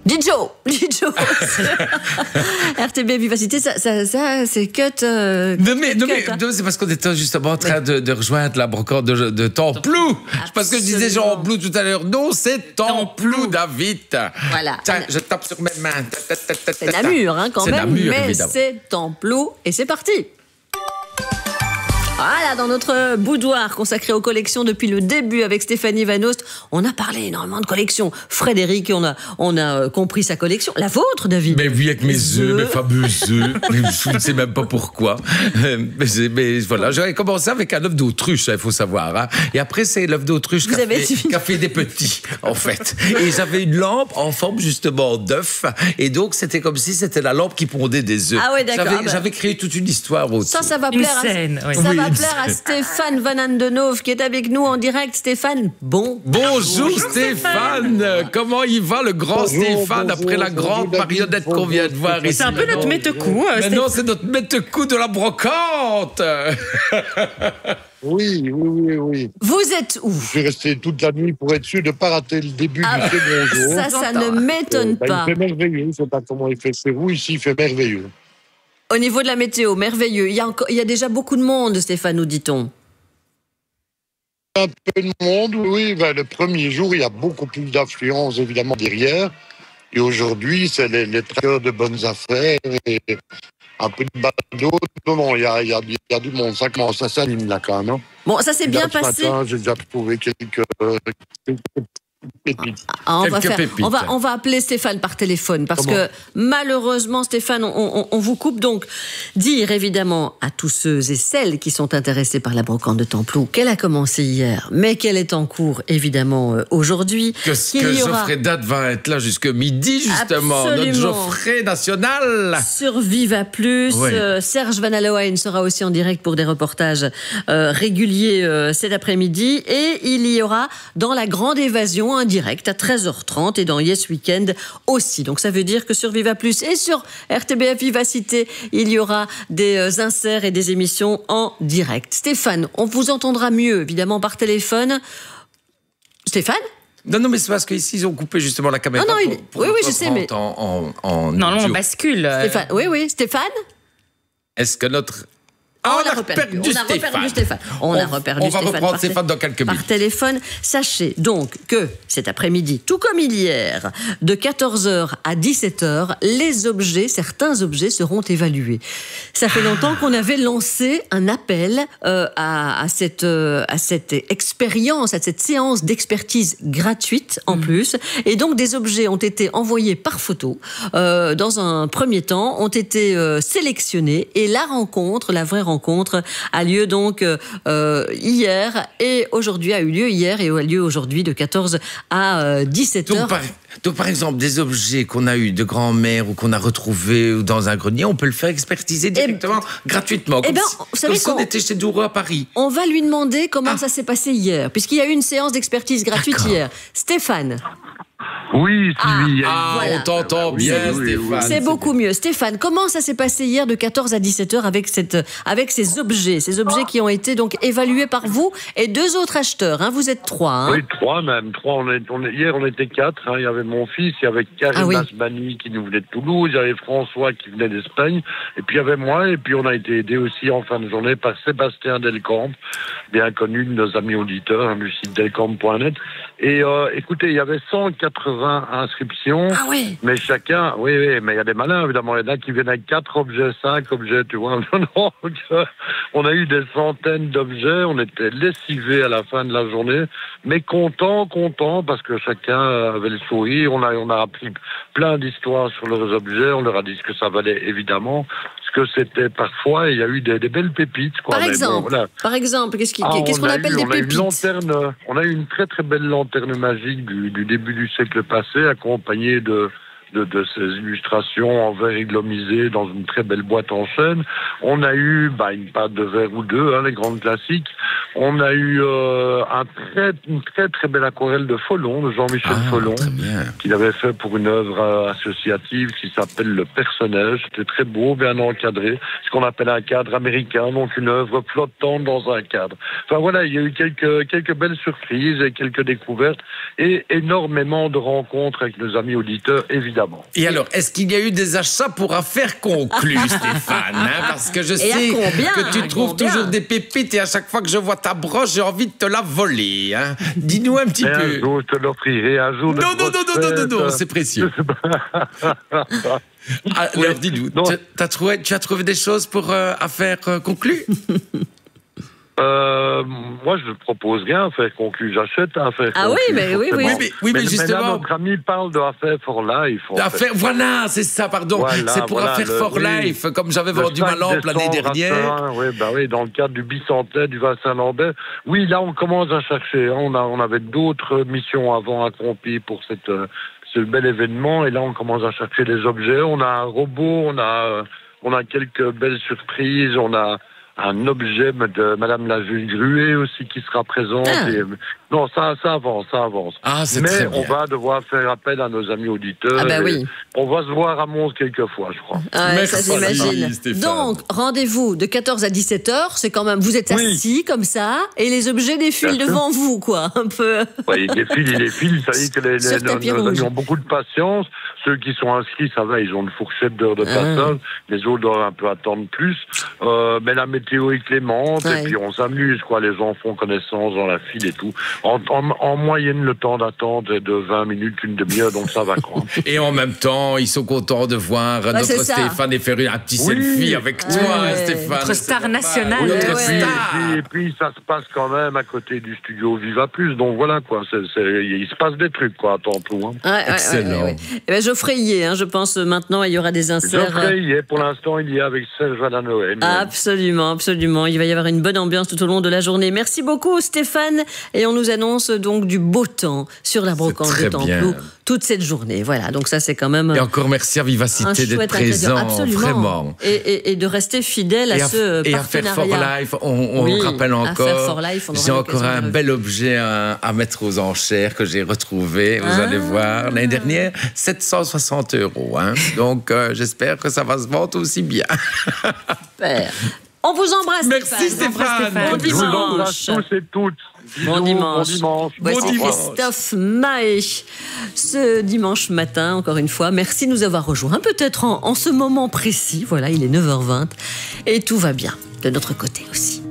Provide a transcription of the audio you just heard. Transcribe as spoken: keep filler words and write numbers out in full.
Dis Joe, dis Joe. R T B Vivacité, ça, ça, ça c'est cut. Euh, non, mais, cut, non, mais hein. non, c'est parce qu'on était justement en train de, de rejoindre la brocante de, de Templou. Parce que je disais Jean Blou tout à l'heure. Non, c'est Templou, David. Voilà. Tiens, je tape sur mes mains. C'est Namur, hein, quand c'est même. Namur, mais évidemment. c'est Templou et c'est parti. Voilà, dans notre boudoir consacré aux collections depuis le début avec Stéphanie Van Oost, on a parlé énormément de collections. Frédéric, on a, on a compris sa collection. La vôtre, David? Mais oui, avec mes œufs, mes fameux œufs. Je ne sais même pas pourquoi. Mais, mais voilà, j'avais commencé avec un œuf d'autruche, il faut savoir. Hein. Et après, c'est l'œuf d'autruche qui a, fait, qui a fait des petits, en fait. Et j'avais une lampe en forme justement d'œuf. Et donc, c'était comme si c'était la lampe qui pondait des œufs. Ah ouais, d'accord. J'avais, Ah bah. j'avais créé toute une histoire autour. Ça, ça va plaire, Une scène, à, oui. ça Oui, va une plaire à Stéphane Van Andenove qui est avec nous en direct. Stéphane, bon. Bonjour, Bonjour Stéphane. Stéphane. Comment il va le grand bonjour, Stéphane bonjour, après la grande marionnette bonjour, qu'on vient de voir ici? C'est un peu notre mette-coup. Euh, Mais non, c'est notre mette-coup de la brocante. Oui, oui, oui, oui. Vous êtes où? Je suis resté toute la nuit pour être sûr de ne pas rater le début ah, du second jour. Ça, ça ne m'étonne euh, bah, pas. Il fait merveilleux, je ne sais pas comment il fait chez vous, ici il fait merveilleux. Au niveau de la météo, merveilleux. Il y a, encore, il y a déjà beaucoup de monde, Stéphane, nous dit-on. Un peu de monde, oui. Ben, le premier jour, il y a beaucoup plus d'affluence, évidemment, derrière. Et aujourd'hui, c'est les, les traqueurs de bonnes affaires et un peu de bateau. Non, non, il y a, il y a, il y a du monde. Ça commence à s'animer là, quand même. Hein. Bon, ça s'est bien passé. Ce matin, j'ai déjà trouvé quelques... Euh, quelques pépites. Ah, on, va faire, pépites. on, va, on va appeler Stéphane par téléphone parce Comment que malheureusement Stéphane, on, on, on vous coupe. Donc dire évidemment à tous ceux et celles qui sont intéressés par la brocante de Templou qu'elle a commencé hier mais qu'elle est en cours évidemment euh, aujourd'hui. Que, que aura... Geoffrey Date va être là jusque midi justement. Absolument. Notre Geoffrey national. Sur Viva Plus. Oui. Euh, Serge Van Alohain sera aussi en direct pour des reportages euh, réguliers euh, cet après-midi et il y aura dans la grande évasion en direct à treize heures trente et dans Yes Weekend aussi. Donc ça veut dire que sur Viva Plus et sur R T B F Vivacité, il y aura des inserts et des émissions en direct. Stéphane, on vous entendra mieux évidemment par téléphone. Stéphane ? Non, non, mais c'est parce qu'ici, ils ont coupé justement la caméra. Ah non, il... pour, pour oui, oui, je sais, mais... En, en, en non, non, on bascule. Stéphane, oui, oui, Stéphane ? Est-ce que notre... Ah, on, on, a reperdu, on a reperdu Stéphane. On, on a reperdu on va Stéphane reprendre Stéphane dans quelques minutes. Par téléphone. Sachez donc que cet après-midi, tout comme hier, de quatorze heures à dix-sept heures, les objets, certains objets seront évalués. Ça fait longtemps qu'on avait lancé un appel euh, à, à, cette, euh, à cette expérience, à cette séance d'expertise gratuite en mmh. plus. Et donc des objets ont été envoyés par photo. Euh, dans un premier temps, ont été euh, sélectionnés et la rencontre, la vraie rencontre, rencontre a lieu donc euh, hier et aujourd'hui, a eu lieu hier et a lieu aujourd'hui de quatorze à dix-sept heures. Donc par, donc par exemple, des objets qu'on a eu de grand-mère ou qu'on a retrouvés dans un grenier, on peut le faire expertiser directement, et, gratuitement, comme, ben, si, comme si on était chez Douro à Paris. On va lui demander comment ah. ça s'est passé hier, puisqu'il y a eu une séance d'expertise gratuite D'accord. hier. Stéphane. Oui, Sylvie. Ah, ah voilà. On t'entend bien, oui, Stéphane. C'est beaucoup mieux. Stéphane, comment ça s'est passé hier de quatorze à dix-sept heures avec, cette, avec ces objets, ces objets qui ont été donc évalués par vous et deux autres acheteurs, hein, vous êtes trois. Hein. Oui, trois même. Trois, on est, on est, hier, on était quatre. Hein. Il y avait mon fils, il y avait Karim ah, oui. Asbani qui nous venait de Toulouse, il y avait François qui venait d'Espagne, et puis il y avait moi, et puis on a été aidé aussi en fin de journée par Sébastien Delcamp, bien connu de nos amis auditeurs, hein, du site delcamp point net. Et euh, écoutez, il y avait cent quatre-vingts inscriptions, ah oui. mais chacun, oui, oui, mais il y a des malins, évidemment, il y en a qui viennent avec quatre objets, cinq objets, tu vois. Donc, on a eu des centaines d'objets, on était lessivés à la fin de la journée, mais contents, contents, parce que chacun avait le sourire, on a, on a appris plein d'histoires sur leurs objets, on leur a dit ce que ça valait, évidemment, ce que c'était parfois, il y a eu des, des belles pépites, quoi. Par mais exemple, bon, voilà. par exemple, qu'est-ce, qui, ah, qu'est-ce qu'on appelle eu, des on pépites? A une lanterne, on a eu une très très belle lanterne magique du, du début du siècle passé, accompagnée de, de, de ces illustrations en verre églomisé dans une très belle boîte en chêne. On a eu bah, une pâte de verre ou deux, hein, les grandes classiques. On a eu euh, un très, une très très belle aquarelle de Follon, de Jean-Michel ah, Follon, qu'il avait fait pour une œuvre associative qui s'appelle Le Personnage. C'était très beau, bien encadré, ce qu'on appelle un cadre américain, donc une œuvre flottante dans un cadre. Enfin voilà, il y a eu quelques, quelques belles surprises et quelques découvertes et énormément de rencontres avec nos amis auditeurs, évidemment. évidemment. Et alors, est-ce qu'il y a eu des achats pour affaires conclues, Stéphane, hein? Parce que je Et sais à combien, que tu à trouves combien toujours des pépites et à chaque fois que je vois ta broche, j'ai envie de te la voler. Hein? Dis-nous un petit Mais peu. un jour, je te l'offrirai, un jour de Non, non, non, non, non, non, non, grosse c'est précieux. Alors, Oui, dis-nous, non. tu, t'as trouvé, tu as trouvé des choses pour euh, affaires euh, conclues? Euh, moi, je ne propose rien à faire conclu. J'achète à faire Ah conclu, oui, mais oui, oui. forcément. Oui, mais, oui, mais mais justement. là, notre ami parle de affaire for life. en Affaire, fait. voilà, c'est ça, pardon. Voilà, c'est pour voilà, affaire le- for oui. life, comme j'avais Le vendu ma cinq lampe l'année décembre à dernière. Serein, oui, bah oui, dans le cadre du bicentenaire du Vincent-Lambert. Oui, là, on commence à chercher. hein. On, a, on avait d'autres missions avant accomplies pour cette, euh, ce bel événement. Et là, on commence à chercher des objets. On a un robot, on a, euh, on a quelques belles surprises. On a un objet de Madame la Juge Gruet aussi qui sera présente. Ah. Et, non, ça, ça avance, ça avance. Ah, c'est Mais très on bien. va devoir faire appel à nos amis auditeurs. Ah bah et oui. On va se voir à Mons quelques fois, je crois. Ah ouais, ça Merci, j'imagine. Stéphane. Donc, rendez-vous de quatorze à dix-sept heures, c'est quand même, vous êtes Oui. assis comme ça, et les objets défilent Bien sûr. devant vous, quoi, un peu. Ouais, il défile, il défile. Ça dit que les, Sur les, tapis nos, nos rouge. amis ont beaucoup de patience. Ceux qui sont inscrits, ça va, ils ont une fourchette d'heures de passage. Les autres doivent un peu attendre plus. Euh, mais la météo est clémente, Ouais. et puis on s'amuse, quoi. Les gens font connaissance dans la file et tout. En, en, en moyenne, le temps d'attente est de vingt minutes, une demi-heure, donc ça va, quoi. Et en même temps, ils sont contents de voir c'est notre ça. Stéphane et faire un petit Oui. selfie avec toi, Ouais. Stéphane. Notre star C'est normal. nationale. Oui, notre Ouais, Et star. puis, et puis, ça se passe quand même à côté du studio Viva Plus, donc voilà, quoi. C'est, c'est, il se passe des trucs, quoi, à tantôt. Hein. Ouais, ouais, ouais, Excellent. ouais, ouais. Eh ben, Geoffrey y est, hein, je pense, maintenant, il y aura des inserts. Geoffrey y est, pour l'instant, il y est avec Serge Valanoë. Absolument, absolument. Il va y avoir une bonne ambiance tout au long de la journée. Merci beaucoup, Stéphane. Et on nous annonce donc du beau temps sur la brocante très de Temploux bien. toute cette journée. Voilà, donc ça, c'est quand même Et encore merci à un Vivacité d'être chouette ingrédient. présent, Absolument. vraiment. Et, et, et de rester fidèle à Et à, ce et à faire partenariat. For Life, on, on Oui, rappelle à encore, faire For Life, on aura j'ai encore l'occasion un de le bel objet à, à mettre aux enchères que j'ai retrouvé, vous Ah. allez voir, l'année dernière, sept cent soixante euros. Hein. Donc euh, j'espère que ça va se vendre aussi bien. Super. On vous embrasse, Merci Stéphane. Stéphane. Bon Je vous embrasse dimanche. tous et toutes. Bisous, Bon dimanche. Bon dimanche. Voici Bon dimanche. Christophe Mahé ce dimanche matin, encore une fois. Merci de nous avoir rejoints, peut-être en, en ce moment précis. Voilà, il est neuf heures vingt et tout va bien de notre côté aussi.